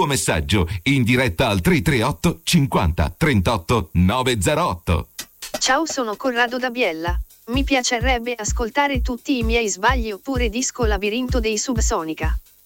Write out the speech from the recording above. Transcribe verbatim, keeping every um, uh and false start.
messaggio in diretta al tre tre otto cinquanta trentotto novecentotto. Ciao, sono Corrado da Biella. Mi piacerebbe ascoltare tutti i miei sbagli oppure Disco Labirinto dei Subsonica.